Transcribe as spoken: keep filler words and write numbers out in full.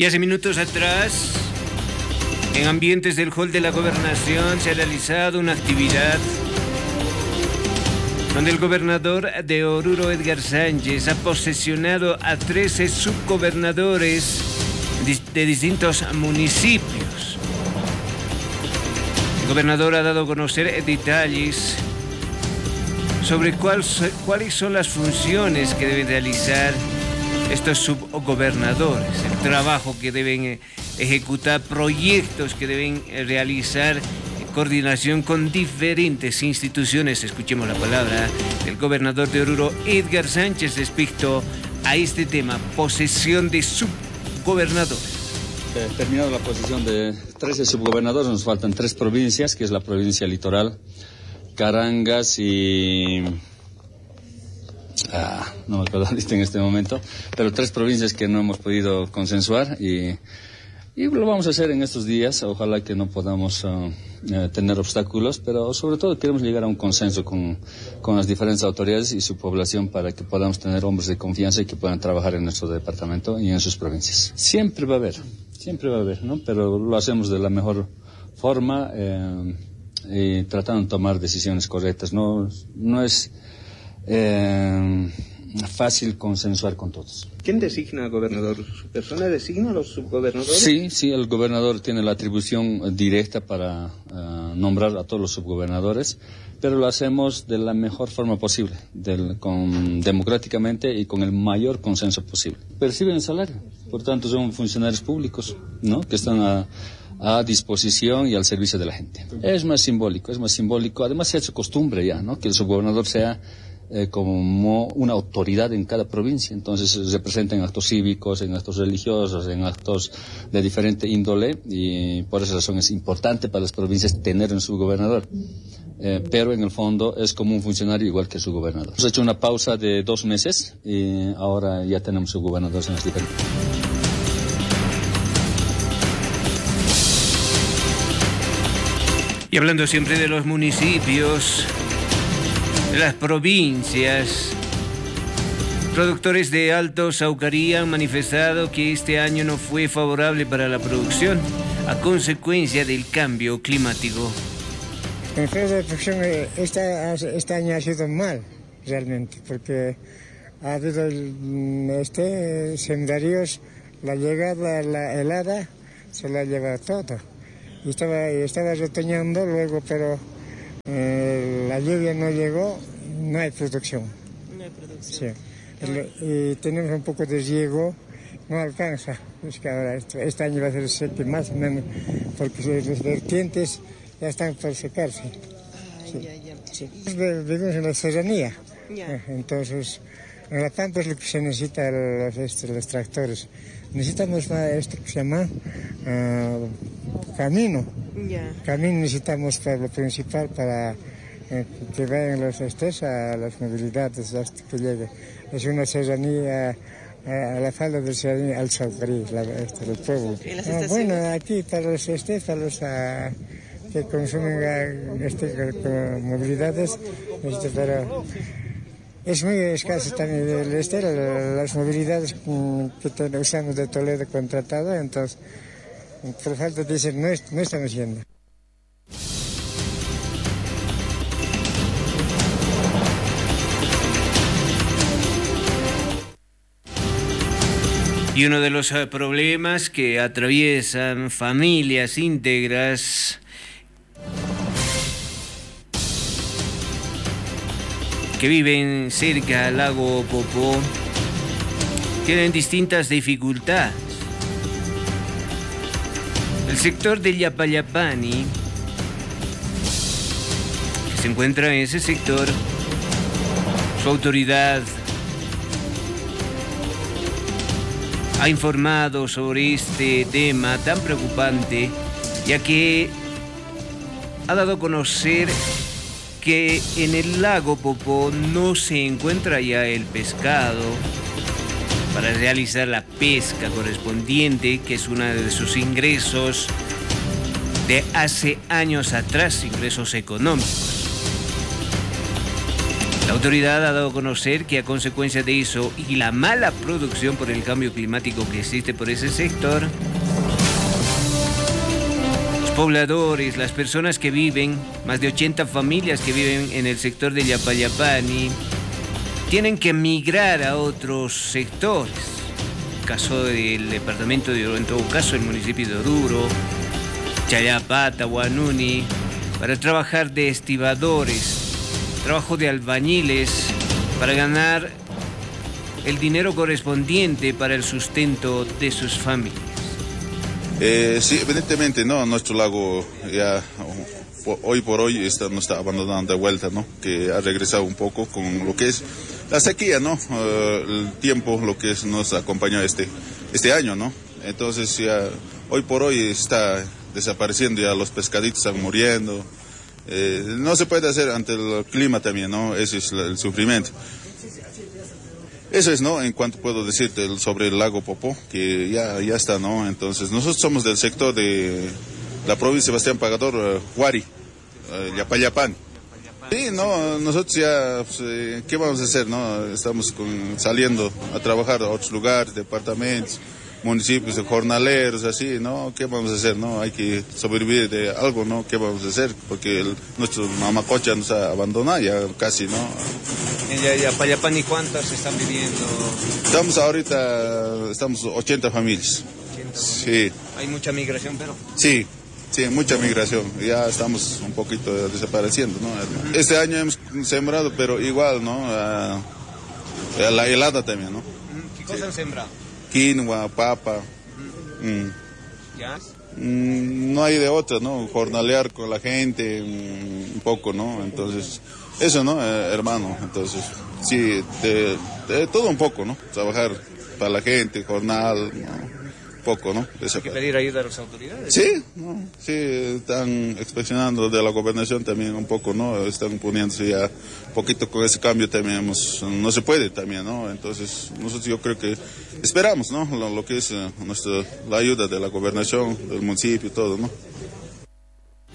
Y hace minutos atrás, en ambientes del Hall de la Gobernación, se ha realizado una actividad donde el gobernador de Oruro, Edgar Sánchez, ha posesionado a trece subgobernadores de distintos municipios. El gobernador ha dado a conocer detalles sobre cuál, cuáles son las funciones que deben realizar estos subgobernadores, el trabajo que deben ejecutar, proyectos que deben realizar en coordinación con diferentes instituciones. Escuchemos la palabra del gobernador de Oruro, Edgar Sánchez, respecto a este tema, posesión de subgobernadores. Eh, terminado la posesión de trece subgobernadores, nos faltan tres provincias, que es la provincia litoral, Carangas y... Ah, no me acuerdo ahorita en este momento, pero tres provincias que no hemos podido consensuar y, y lo vamos a hacer en estos días. Ojalá que no podamos uh, eh, tener obstáculos, pero sobre todo queremos llegar a un consenso con, con las diferentes autoridades y su población para que podamos tener hombres de confianza y que puedan trabajar en nuestro departamento y en sus provincias. Siempre va a haber, siempre va a haber, ¿no? Pero lo hacemos de la mejor forma eh, y tratando de tomar decisiones correctas. No, no es... Eh, fácil consensuar con todos. ¿Quién designa al gobernador? ¿Su persona designa a los subgobernadores? Sí, sí, el gobernador tiene la atribución directa para uh, nombrar a todos los subgobernadores, pero lo hacemos de la mejor forma posible, del, con, democráticamente y con el mayor consenso posible. Perciben el salario, por tanto son funcionarios públicos, ¿no? Que están a a disposición y al servicio de la gente. Es más simbólico, es más simbólico. Además se ha hecho costumbre ya, ¿no? Que el subgobernador sea eh, como una autoridad en cada provincia. Entonces representa en actos cívicos, en actos religiosos, en actos de diferente índole, y por esa razón es importante para las provincias tener un subgobernador. Eh, pero en el fondo es como un funcionario igual que su gobernador. Hemos hecho una pausa de dos meses y ahora ya tenemos subgobernadores en las diferentes. Y hablando siempre de los municipios, de las provincias, productores de Alto Saucarí han manifestado que este año no fue favorable para la producción a consecuencia del cambio climático. En efecto, la producción esta, este año ha sido mal, realmente, porque ha habido este, sembradíos, la llegada, la helada, se la ha llevado todo. Y estaba, estaba retoñando luego, pero eh, la lluvia no llegó, no hay producción. No hay producción. Sí. Y tenemos un poco de riego, no alcanza. Es que ahora este, este año va a ser seco más o menos, porque los vertientes ya están por secarse. Ah, sí. ya, ya. Sí. Vivimos en la serranía, ya. Entonces en la pampa es lo que se necesita los, este, los tractores. Necesitamos esto que se llama uh, camino. Yeah. Camino necesitamos para lo principal para eh, que vayan los estés a las movilidades hasta que llegue. Es una serranía a, a la falda del serranía al Saucarí, la, este, el pueblo. Ah, bueno, aquí para los estés, para los uh, que consumen este, con movilidades, este, pero es muy escaso también el este, las movilidades que usamos de Toledo contratado, entonces por falta de decir no, no estamos yendo. Y uno de los problemas que atraviesan familias íntegras que viven cerca al lago Popó tienen distintas dificultades. El sector de Yapayapani, que se encuentra en ese sector, su autoridad ha informado sobre este tema tan preocupante, ya que ha dado a conocer que en el lago Popó no se encuentra ya el pescado para realizar la pesca correspondiente, que es uno de sus ingresos de hace años atrás, ingresos económicos. La autoridad ha dado a conocer que a consecuencia de eso y la mala producción por el cambio climático que existe por ese sector, los pobladores, las personas que viven, más de ochenta familias que viven en el sector de Yapayapani, tienen que migrar a otros sectores. El caso del departamento de Oruro, en todo caso el municipio de Oruro, Chayapata, Huanuni, para trabajar de estibadores, trabajo de albañiles, para ganar el dinero correspondiente para el sustento de sus familias. Eh, sí, evidentemente, ¿no? Nuestro lago ya hoy por hoy está, nos está abandonando de vuelta, ¿no? Que ha regresado un poco con lo que es la sequía, ¿no? Uh, el tiempo, lo que es, nos acompañó este, este año, ¿no? Entonces ya hoy por hoy está desapareciendo, ya los pescaditos están muriendo. Eh, no se puede hacer ante el clima también, ¿no? Ese es el sufrimiento. Eso es, ¿no? En cuanto puedo decirte sobre el lago Popó, que ya, ya está, ¿no? Entonces, nosotros somos del sector de la provincia de Sebastián Pagador, uh, Huari, uh, Yapayapán. Sí, no, nosotros ya, pues, eh, ¿qué vamos a hacer, no? Estamos con, saliendo a trabajar a otros lugares, departamentos, municipios, jornaleros, así, ¿no? ¿Qué vamos a hacer, no? Hay que sobrevivir de algo, ¿no? ¿Qué vamos a hacer? Porque el, nuestro mamacocha nos ha abandonado ya casi, ¿no? En Yapayapani, ¿cuántas están viviendo? Estamos ahorita, estamos ochenta familias. ochenta. Sí. ¿Hay mucha migración, pero? Sí, sí, mucha migración. Ya estamos un poquito desapareciendo, ¿no? Uh-huh. Este año hemos sembrado, pero igual, ¿no? Uh, la helada también, ¿no? Uh-huh. ¿Qué cosas sí han sembrado? Quinoa, papa. Uh-huh. Mm. ¿Ya? Mm, no hay de otra, ¿no? Jornalear con la gente, mm, un poco, ¿no? Entonces, eso, ¿no? Eh, hermano, entonces, sí, de, de todo un poco, ¿no? Trabajar para la gente, jornal, ¿no? Poco, ¿no? ¿Hay que pedir ayuda a las autoridades? Sí, ¿no? Sí, están inspeccionando de la gobernación también un poco, ¿no? Están poniéndose ya un poquito con ese cambio también, hemos, no se puede también, ¿no? Entonces, nosotros yo creo que esperamos, ¿no? Lo, lo que es uh, nuestra, la ayuda de la gobernación, del municipio, todo, ¿no?